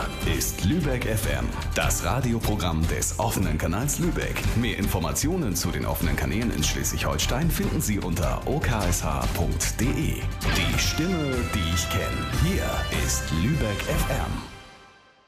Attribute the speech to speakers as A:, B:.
A: ist Lübeck FM, das Radioprogramm des offenen Kanals Lübeck. Mehr Informationen zu den offenen Kanälen in Schleswig-Holstein finden Sie unter oksh.de. Die Stimme, die ich kenne. Hier ist Lübeck FM.